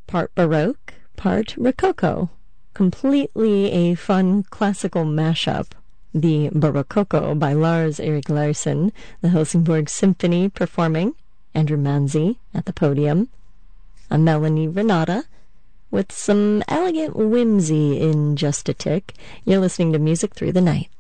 part Baroque, part Rococo. Completely a fun classical mashup. The Barococo by Lars Erik Larsen, the Helsingborg Symphony performing, Andrew Manzi at the podium, a Melanie Renata with some elegant whimsy in just a tick. You're listening to Music Through the Night.